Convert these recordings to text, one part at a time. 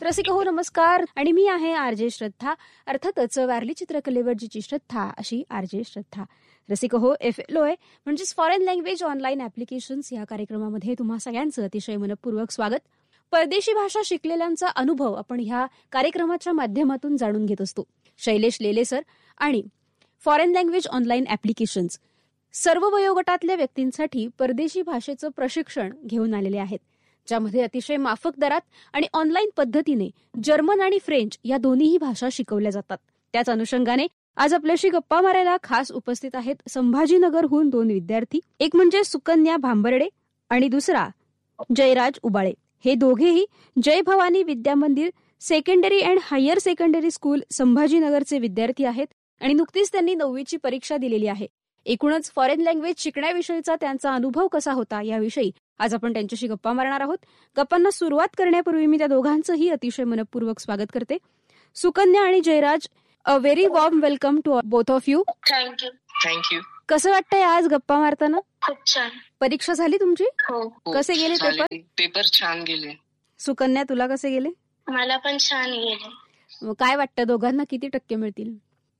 रसिक हो नमस्कार. आणि मी आहे आरजे श्रद्धा. अर्थातच वारली चित्रकलेवर जिची श्रद्धा अशी आरजे श्रद्धा. रसिक हो FLOA म्हणजेच फॉरेन लँग्वेज ऑनलाईन ऍप्लिकेशन्स या कार्यक्रमामध्ये तुम्हा सगळ्यांचं अतिशय मनपूर्वक स्वागत. परदेशी भाषा शिकलेल्यांचा अनुभव आपण ह्या कार्यक्रमाच्या माध्यमातून जाणून घेत असतो. शैलेश लेले सर आणि फॉरेन लँग्वेज ऑनलाईन ऍप्लिकेशन्स सर्व वयोगटातल्या व्यक्तींसाठी परदेशी भाषेचं प्रशिक्षण घेऊन आलेले आहेत, ज्यामध्ये अतिशय माफक दरात आणि ऑनलाईन पद्धतीने जर्मन आणि फ्रेंच या दोन्हीही भाषा शिकवल्या जातात. त्याच अनुषंगाने आज आपल्याशी गप्पा मारायला खास उपस्थित आहेत संभाजीनगरहून 2 विद्यार्थी. एक म्हणजे सुकन्या भांबर्डे आणि दुसरा जयराज उबाळे. हे दोघेही जय भवानी विद्या मंदिर secondary and higher secondary school संभाजीनगरचे विद्यार्थी आहेत आणि नुकतीच त्यांनी 9वीची परीक्षा दिलेली आहे. एकूणच फॉरेन लँग्वेज शिकण्याविषयीचा त्यांचा अनुभव कसा होता याविषयी आज आपण त्यांच्याशी गप्पा मारणार आहोत. गप्पांना सुरुवात करण्यापूर्वी मी त्या दोघांचंही अतिशय मनपूर्वक स्वागत करते. सुकन्या आणि Jayraj, a very warm welcome to both of you. Thank you. कसं वाटतंय आज गप्पा मारताना? खूप छान. परीक्षा झाली तुमची? हो. कसे गेले पेपर? पेपर छान गेले. सुकन्या, तुला कसे गेले? मला पण छान गेले. काय वाटतं दोघांना किती टक्के मिळतील?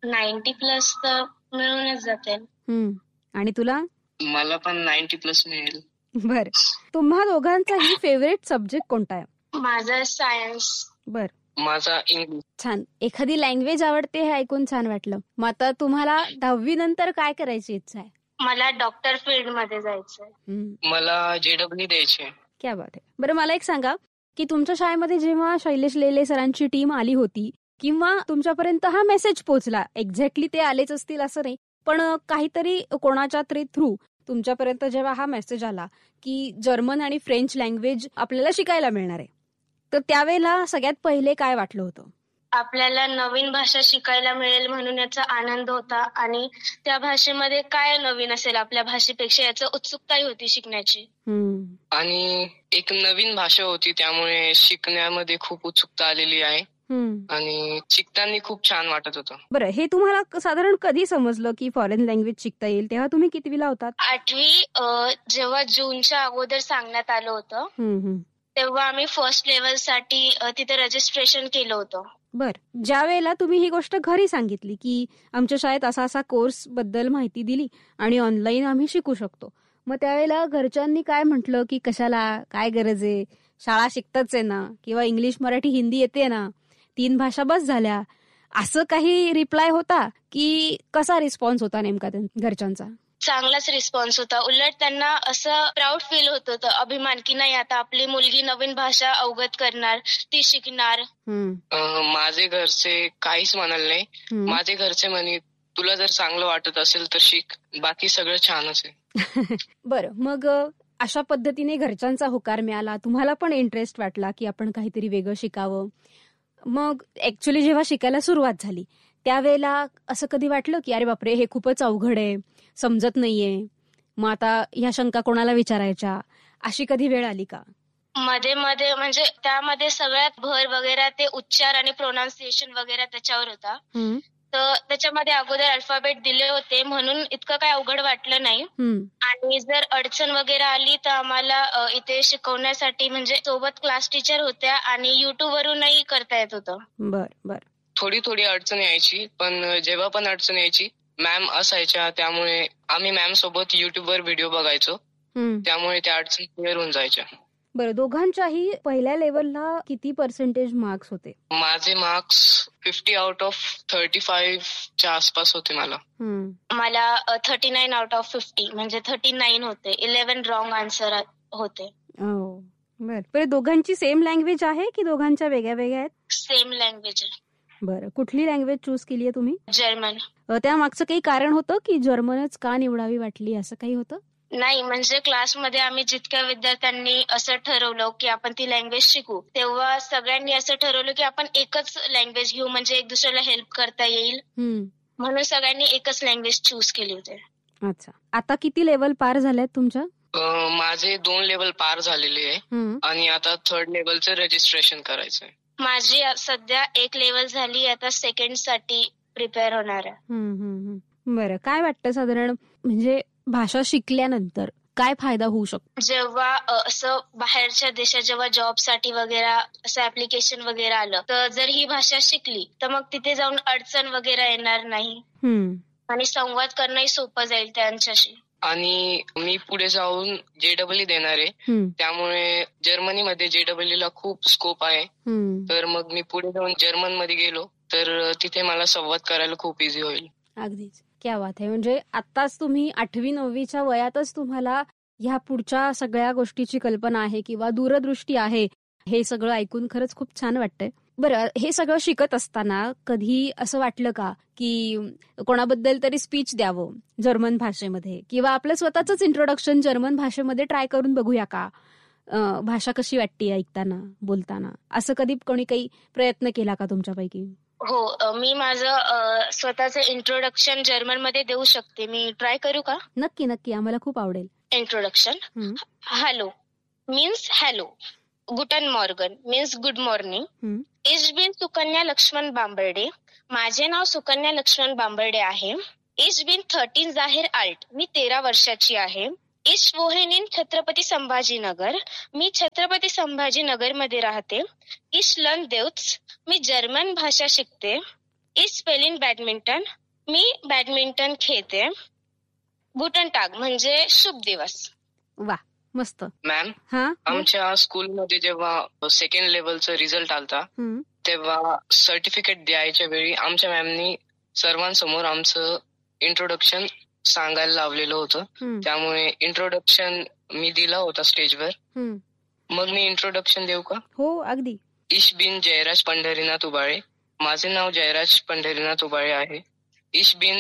90+ तर मिळूनच जाते. आणि तुला? मला पण 90+ मिळेल. बर, तुम्हा दोघांचाही फेवरेट सब्जेक्ट कोणता आहे? माझा सायन्स. बर, माझा इंग्लिश. छान. एखादी लँग्वेज आवडते हे ऐकून छान वाटलं. मग आता तुम्हाला 10वी नंतर काय करायची इच्छा आहे? मला डॉक्टर फील्ड मध्ये जायचंय. मला JEE द्यायचे. क्या बात आहे. बरं, मला एक सांगा की तुमच्या शाळेमध्ये जेव्हा शैलेश लेले सरांची टीम आली होती किंवा तुमच्यापर्यंत हा मेसेज पोहोचला, एक्झॅक्टली ते आलेच असतील असं नाही, पण काहीतरी कोणाच्या तरी थ्रू तुमच्यापर्यंत जेव्हा हा मेसेज आला की जर्मन आणि फ्रेंच लँग्वेज आपल्याला शिकायला मिळणार आहे, तर त्यावेळेला सगळ्यात पहिले काय वाटलं होतं? आपल्याला नवीन भाषा शिकायला मिळेल म्हणून याचा आनंद होता आणि त्या भाषेमध्ये काय नवीन असेल आपल्या भाषेपेक्षा याचं उत्सुकताही होती शिकण्याची. आणि एक नवीन भाषा होती त्यामुळे शिकण्यामध्ये खूप उत्सुकता आलेली आहे आणि शिकताना खूप छान वाटत होतं. बरं, हे तुम्हाला साधारण कधी समजलं की फॉरेन लँग्वेज शिकता येईल? तेव्हा तुम्ही कितवीला होतात? 8वी. जेव्हा जूनच्या अगोदर सांगण्यात आलं होतं तेव्हा आम्ही फर्स्ट लेवल साठी तिथे रजिस्ट्रेशन केलं होतं. बर, ज्या वेळेला तुम्ही ही गोष्ट घरी सांगितली की आमच्या शाळेत असा असा कोर्स बद्दल माहिती दिली आणि ऑनलाईन आम्ही शिकू शकतो, मग त्यावेळेला घरच्यांनी काय म्हटलं की कशाला, काय गरज आहे, शाळा शिकताच आहे ना, किंवा इंग्लिश मराठी हिंदी येते ना, 3 भाषा बस झाल्या, असं काही रिप्लाय होता की कसा रिस्पॉन्स होता नेमका घरच्यांचा? चांगलाच रिस्पॉन्स होता. उलट त्यांना असं प्राऊड फील होत होतं, अभिमान की नाही आता आपली मुलगी नवीन भाषा अवगत करणार, ती शिकणार. माझे घरचे काहीच म्हणाले नाही. माझे घरचे म्हणे तुला जर चांगलं वाटत असेल तर शिक, बाकी सगळं छानच आहे. बरं, मग अशा पद्धतीने घरच्यांचा होकार मिळाला, तुम्हाला पण इंटरेस्ट वाटला की आपण काहीतरी वेगळं शिकावं. मग ऍक्च्युली जेव्हा शिकायला सुरुवात झाली त्यावेळेला असं कधी वाटलं की अरे बापरे, हे खूपच अवघड आहे, समजत नाहीये, मग आता ह्या शंका कोणाला विचारायच्या, अशी कधी वेळ आली का? मध्ये मध्ये म्हणजे त्यामध्ये सगळ्यात भर वगैरे ते उच्चार आणि प्रोनाऊन्सिएशन वगैरे त्याच्यावर होता. तर त्याच्यामध्ये अगोदर अल्फाबेट दिले होते म्हणून इतकं काय अवघड वाटलं नाही. आणि जर अडचण वगैरे आली तर आम्हाला इथे शिकवण्यासाठी म्हणजे सोबत क्लास टीचर होत्या आणि YouTube वरूनही करता येत होतं. बर, थोडी थोडी अडचण यायची, पण जेव्हा पण अडचण यायची मॅम असायच्या, त्यामुळे आम्ही मॅम सोबत YouTube वर व्हिडिओ बघायचो, त्यामुळे त्या अडचणी क्लिअर होऊन जायच्या. बरं, दोघांच्याही पहिल्या लेवलला किती पर्सेंटेज मार्क्स होते? माझे मार्क्स 50 आउट ऑफ 35च्या आसपास होते. मला 39 आउट ऑफ 50 म्हणजे 39 होते. 11 रॉंग आन्सर होते. बरं, दोघांची सेम लँग्वेज आहे की दोघांच्या वेगळ्या वेगळ्या आहेत? सेम लँग्वेज आहे. बरं, कुठली लँग्वेज चूज केली आहे तुम्ही? जर्मन. त्या मागचं काही कारण होतं की जर्मनच का निवडावी वाटली, असं काही होतं? नाही, म्हणजे क्लासमध्ये आम्ही जितक्या विद्यार्थ्यांनी असं ठरवलं की आपण ती लँग्वेज शिकू, तेव्हा सगळ्यांनी असं ठरवलं की आपण एकच लँग्वेज घेऊ म्हणजे एक दुसऱ्याला हेल्प करता येईल, म्हणून सगळ्यांनी एकच लँग्वेज चूज केली होती. अच्छा, आता किती लेवल पार झाल्यात तुमच्या? माझे 2 लेवल पार झालेले आहे आणि आता 3rd लेवलचं रजिस्ट्रेशन करायचंय. माझी सध्या 1 लेवल झाली, आता 2nd साठी प्रिपेअर होणार आहे. बरं, काय वाटतं साधारण म्हणजे भाषा शिकल्यानंतर काय फायदा होऊ शकतो? जेव्हा असं बाहेरच्या देशात जेव्हा जॉबसाठी वगैरे असं ऍप्लिकेशन वगैरे आलं, तर जर ही भाषा शिकली तर मग तिथे जाऊन अडचण वगैरे येणार नाही आणि संवाद करणंही सोपं जाईल त्यांच्याशी. आणि मी पुढे जाऊन JEE देणार आहे, त्यामुळे जर्मनीमध्ये JEE ला खूप स्कोप आहे. तर मग मी पुढे जाऊन जर्मनमध्ये गेलो तर तिथे मला संवाद करायला खूप इझी होईल. अगदीच, क्या बात आहे. म्हणजे आताच तुम्ही 8वी-9वीच्या वयातच तुम्हाला ह्या पुढच्या सगळ्या गोष्टीची कल्पना आहे किंवा दूरदृष्टी आहे. हे सगळं ऐकून खरंच खूप छान वाटतंय. बरं, हे सगळं शिकत असताना कधी असं वाटलं का की कोणाबद्दल तरी स्पीच द्यावं जर्मन भाषेमध्ये किंवा आपलं स्वतःच इंट्रोडक्शन जर्मन भाषेमध्ये ट्राय करून बघूया का, भाषा कशी वाटते ऐकताना बोलताना, असं कधी कोणी काही प्रयत्न केला का तुमच्यापैकी? हो, मी माझं स्वतःचं इंट्रोडक्शन जर्मनमध्ये देऊ शकते. मी ट्राय करू का? नक्की नक्की, आम्हाला खूप आवडेल. Introduction. Hello means hello, गुटन Morgan means good morning. Is been Sukanya Laxman Bambarde, माझे नाव सुकन्या लक्ष्मण बांबर्डे आहे. इज बिन 13 जाहीर आल्ट, मी 13 वर्षाची आहे. इश वोहेन इन छत्रपती संभाजीनगर, मी छत्रपती संभाजीनगर मध्ये राहते. इश लर्न देउट्स, मी जर्मन भाषा शिकते. इश स्पेलिंग बॅडमिंटन, मी बॅडमिंटन खेळते. गुटन टाग म्हणजे शुभ दिवस. वा, मस्त. मॅम, आमच्या स्कूलमध्ये जेव्हा सेकंड लेवलचा रिझल्ट आलता तेव्हा सर्टिफिकेट द्यायच्या वेळी आमच्या मॅमनी सर्वांसमोर आमचं इंट्रोडक्शन सांगायला लावलेलं होतं. त्यामुळे इंट्रोडक्शन मी दिला होता स्टेजवर. मग मी इंट्रोडक्शन देऊ का? हो, अगदी. इश बिन जयराज पंढरीनाथ उबाळे, माझे नाव जयराज पंढरीनाथ उबाळे आहे. इश बिन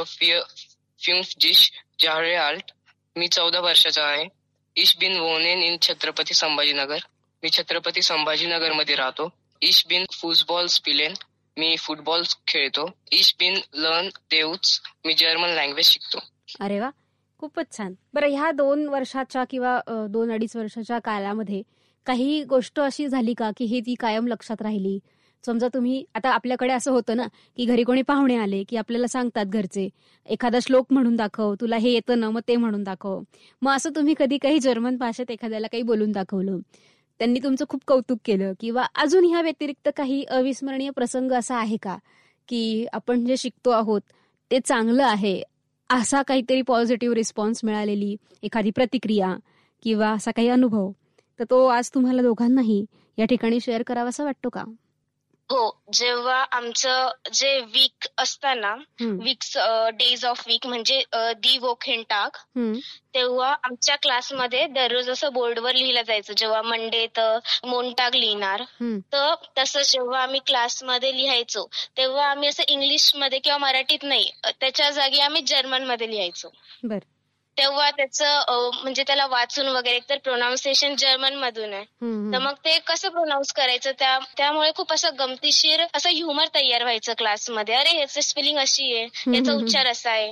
फिंफजिश जाहरे आल्ट, मी 14 वर्षाचा आहे. इश बिन वोनेन इन छत्रपती संभाजीनगर, मी छत्रपती संभाजीनगर मध्ये राहतो. इश बिन फुटबॉल स्पिलेन, मी फुटबॉल खेळतो. इश बिन लर्न देउट्स, मी जर्मन लँग्वेज शिकतो. अरे वा, खूपच छान. बरं, ह्या 2 वर्षाच्या किंवा 2-2.5 वर्षाच्या कालामध्ये काही गोष्ट अशी झाली का की हे ती कायम लक्षात राहिली? समजा तुम्ही आता, आपल्याकडे असं होतं ना की घरी कोणी पाहुणे आले की आपल्याला सांगतात घरचे, एखादा श्लोक म्हणून दाखव, तुला हे येतं ना, मग ते म्हणून दाखव. मग असं तुम्ही कधी काही जर्मन भाषेत एखाद्याला काही बोलून दाखवलं, त्यांनी तुमचं खूप कौतुक केलं, किंवा अजून ह्या व्यतिरिक्त काही अविस्मरणीय प्रसंग असा आहे का की आपण जे शिकतो आहोत ते चांगलं आहे, असा काहीतरी पॉझिटिव्ह रिस्पॉन्स मिळालेली एखादी प्रतिक्रिया किंवा असा काही अनुभव, तर तो आज तुम्हाला दोघांनाही या ठिकाणी शेअर करावासा वाटतो का? हो, जेव्हा आमचं जे वीक असतं ना, वीक्स डेज ऑफ वीक म्हणजे दी वोकेन टाग, तेव्हा आमच्या क्लासमध्ये दररोज असं बोर्डवर लिहिलं जायचं. जेव्हा मंडे तर मोनटाग लिहिणार, तर तसं जेव्हा आम्ही क्लासमध्ये लिहायचो तेव्हा आम्ही असं इंग्लिशमध्ये किंवा मराठीत नाही, त्याच्या जागी आम्ही जर्मनमध्ये लिहायचो. बरं. तेव्हा त्याचं म्हणजे त्याला वाचून वगैरे, तर प्रोनाऊन्सिएशन जर्मन मधून आहे, तर मग ते कसं प्रोनाऊन्स करायचं, त्यामुळे खूप असं गमतीशीर असं ह्युमर तयार व्हायचं क्लासमध्ये. अरे, याचं स्पेलिंग अशी आहे, याचा उच्चार असा आहे.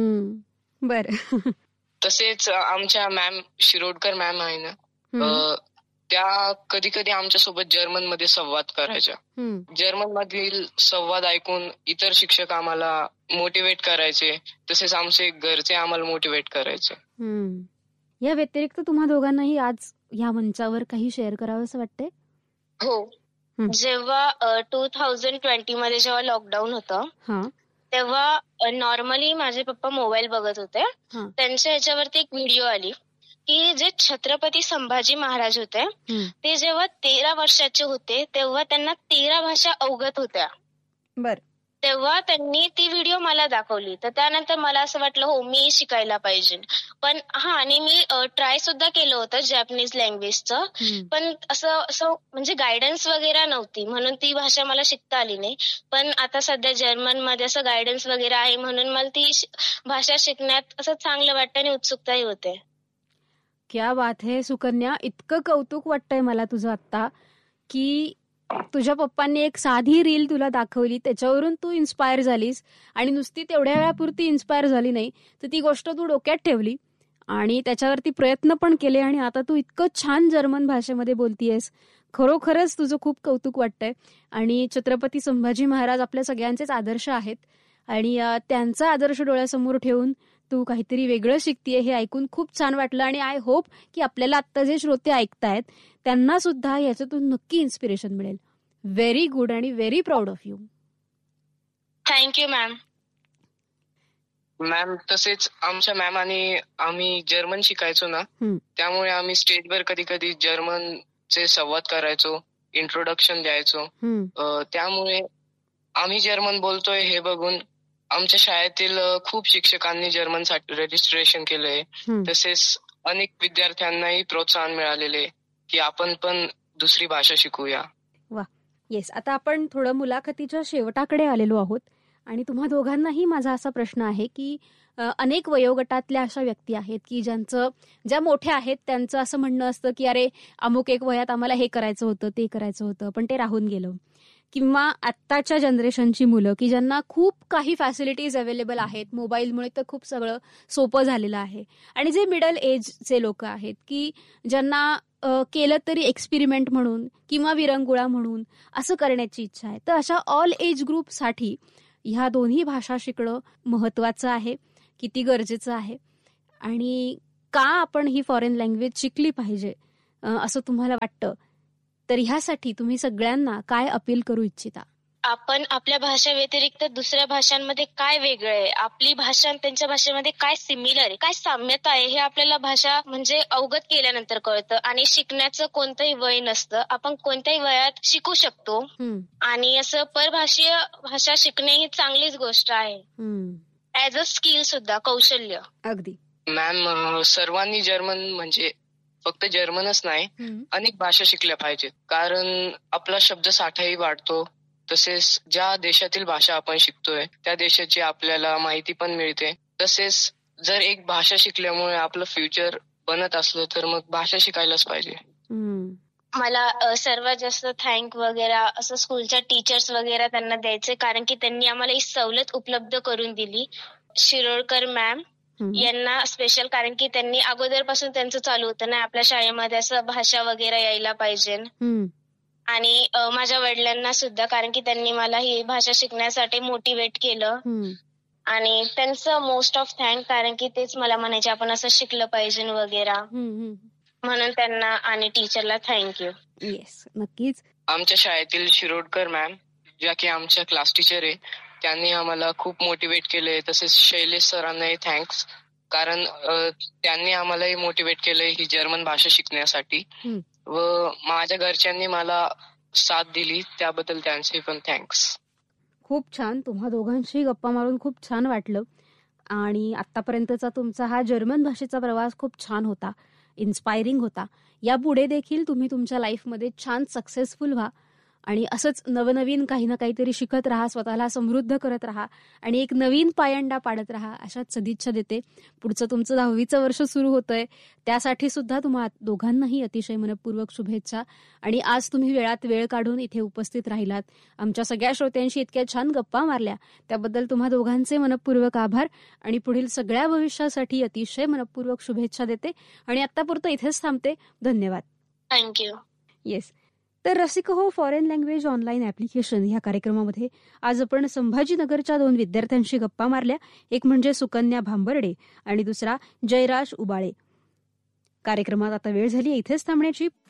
बरं. तसेच आमच्या मॅम शिरोडकर मॅम आहे ना, त्या कधी कधी आमच्यासोबत जर्मन मध्ये संवाद करायच्या. जर्मन मधील संवाद ऐकून इतर शिक्षक आम्हाला मोटिवेट करायचे, तसेच आमचे घरचे आम्हाला मोटिवेट करायचे. या व्यतिरिक्त तुम्हा दोघांनाही आज या मंचावर काही शेअर करावं असं वाटतंय? हो, जेव्हा 2020 मध्ये जेव्हा लॉकडाऊन होतं तेव्हा नॉर्मली माझे पप्पा मोबाईल बघत होते. त्यांच्या ह्याच्यावरती एक व्हिडिओ आली की जे छत्रपती संभाजी महाराज होते ते जेव्हा 13 वर्षाचे होते तेव्हा त्यांना 13 भाषा अवगत होत्या. बर. तेव्हा त्यांनी ती व्हिडिओ मला दाखवली, तर त्यानंतर मला असं वाटलं हो, मी शिकायला पाहिजे. पण आणि मी ट्राय सुद्धा केलं होतं जॅपनीज लँग्वेजचं, पण असं म्हणजे गायडन्स वगैरे नव्हती, म्हणून ती भाषा मला शिकता आली नाही. पण आता सध्या जर्मन मध्ये असं गायडन्स वगैरे आहे, म्हणून मला ती भाषा शिकण्यात असं चांगलं वाटतं आणि उत्सुकताही होते. क्या बात है सुकन्या, इतकं कौतुक वाटतंय मला तुझं आता की तुझ्या पप्पांनी एक साधी रील तुला दाखवली, त्याच्यावरून तू इन्स्पायर झालीस, आणि नुसती तेवढ्या वेळापुरती इन्स्पायर झाली नाही, तर ती गोष्ट तू डोक्यात ठेवली आणि त्याच्यावरती प्रयत्न पण केले, आणि आता तू इतकं छान जर्मन भाषेमध्ये बोलतीयस. खरोखरच तुझं खूप कौतुक वाटतंय. आणि छत्रपती संभाजी महाराज आपल्या सगळ्यांचेच आदर्श आहेत, आणि त्यांचा आदर्श डोळ्यासमोर ठेवून तू काहीतरी वेगळं शिकतेय हे ऐकून खूप छान वाटलं. आणि आय होप की आपल्याला आत्ता जे श्रोते ऐकतायत त्यांना सुद्धा याच्यातून नक्की इन्स्पिरेशन मिळेल. व्हेरी गुड आणि very proud of you. Thank you ma'am. Ma'am तसेच आमच्या मॅम आणि आम्ही जर्मन शिकायचो ना, त्यामुळे आम्ही स्टेजवर कधी कधी जर्मनचे संवाद करायचो, इंट्रोडक्शन द्यायचो. त्यामुळे आम्ही जर्मन बोलतोय हे बघून आमच्या शाळेतील खूप शिक्षकांनी जर्मनसाठी रजिस्ट्रेशन केलंय. तसेच अनेक विद्यार्थ्यांनाही प्रोत्साहन मिळालेले की आपण पण दुसरी भाषा शिकूया. वा, येस. आता आपण थोडं मुलाखतीच्या शेवटाकडे आलेलो आहोत आणि तुम्हा दोघांनाही माझा असा प्रश्न आहे की अनेक वयोगटातल्या अशा व्यक्ती आहेत की ज्या मोठ्या आहेत त्यांचं असं म्हणणं असतं की अरे अमुक एक वयात आम्हाला हे करायचं होतं, ते करायचं होतं, पण ते राहून गेलं. किंवा आत्ताच्या जनरेशनची मुलं की ज्यांना खूप काही फॅसिलिटीज अवेलेबल आहेत, मोबाईलमुळे तर खूप सगळं सोपं झालेलं आहे. आणि जे मिडल एजचे लोक आहेत की ज्यांना केलं तरी एक्सपेरिमेंट म्हणून किंवा विरंगुळा म्हणून असं करण्याची इच्छा आहे. तर अशा ऑल एज ग्रुपसाठी ह्या दोन्ही भाषा शिकणं महत्वाचं आहे, किती गरजेचं आहे आणि का आपण ही फॉरेन लँग्वेज शिकली पाहिजे असं तुम्हाला वाटतं, तर ह्यासाठी तुम्ही सगळ्यांना काय अपील करू इच्छिता? आपण आपल्या भाषा व्यतिरिक्त दुसऱ्या भाषांमध्ये काय वेगळं आहे, आपली भाषा आणि त्यांच्या भाषेमध्ये काय सिमिलर आहे, काय साम्यता आहे हे आपल्याला भाषा म्हणजे अवगत केल्यानंतर कळतं. आणि शिकण्याचं कोणतंही वय नसतं, आपण कोणत्याही वयात शिकू शकतो. आणि असं परभाषीय भाषा शिकणे ही चांगलीच गोष्ट आहे, ऍज अ स्किल सुद्धा, कौशल्य. अगदी. मॅम सर्वांनी जर्मन म्हणजे फक्त जर्मनच नाही अनेक भाषा शिकल्या पाहिजेत, कारण आपला शब्दसाठाही वाढतो. तसेच ज्या देशातील भाषा आपण शिकतोय त्या देशाची आपल्याला माहिती पण मिळते. तसेच जर एक भाषा शिकल्यामुळे आपलं फ्युचर बनत असलं तर मग भाषा शिकायलाच पाहिजे. मला सर्वात जास्त थँक वगैरे असं स्कूलच्या टीचर्स वगैरे त्यांना द्यायचे, कारण की त्यांनी आम्हाला ही सवलत उपलब्ध करून दिली. शिरोडकर मॅम यांना स्पेशल, कारण की त्यांनी अगोदरपासून त्यांचं चालू होतं ना आपल्या शाळेमध्ये असं भाषा वगैरे यायला पाहिजे. आणि माझ्या वडिलांना सुद्धा, कारण की त्यांनी मला ही भाषा शिकण्यासाठी मोटिवेट केलं. आणि त्यांचं मोस्ट ऑफ थँक, कारण की तेच मला म्हणायचे आपण असं शिकलं पाहिजे वगैरे, म्हणून त्यांना आणि टीचरला थँक्यू. येस, नक्कीच. आमच्या शाळेतील शिरोडकर मॅम ज्या की आमच्या क्लास टीचर आहे, त्यांनी आम्हाला खूप मोटिवेट केले. तसेच शैलेश सरांनाही थँक्स, कारण त्यांनी आम्हालाही मोटिवेट केलंय ही जर्मन भाषा शिकण्यासाठी. व माझ्या घरच्यांनी मला साथ दिली त्याबद्दल त्यांचे पण थँक्स. खूप छान. तुम्हा दोघांशी गप्पा मारून खूप छान वाटलं. आणि आतापर्यंतचा तुमचा हा जर्मन भाषेचा प्रवास खूप छान होता, इन्स्पायरिंग होता. यापुढे देखील तुम्ही तुमच्या लाईफमध्ये छान सक्सेसफुल व्हा आणि असंच नवनवीन काही ना काहीतरी शिकत राहा, स्वतःला समृद्ध करत राहा आणि एक नवीन पायंडा पाडत राहा, अशाच सदिच्छा देते. पुढचं तुमचं 10वीचं वर्ष सुरू होतंय, त्यासाठी सुद्धा तुम्हा दोघांनाही अतिशय मनपूर्वक शुभेच्छा. आणि आज तुम्ही वेळात वेळ काढून इथे उपस्थित राहिलात, आमच्या सगळ्या श्रोत्यांशी इतक्या छान गप्पा मारल्या, त्याबद्दल तुम्हा दोघांचे मनपूर्वक आभार आणि पुढील सगळ्या भविष्यासाठी अतिशय मनपूर्वक शुभेच्छा देते. आणि आत्तापुरतं इथेच थांबते. धन्यवाद. थँक्यू. येस. तर रसिक हो, फॉरेन लँग्वेज ऑनलाईन ऍप्लिकेशन ह्या कार्यक्रमामध्ये आज आपण संभाजीनगरच्या 2 विद्यार्थ्यांशी गप्पा मारल्या. एक म्हणजे सुकन्या भांबर्डे आणि दुसरा जयराज उबाळे. कार्यक्रमात आता वेळ झाली इथेच थांबण्याची.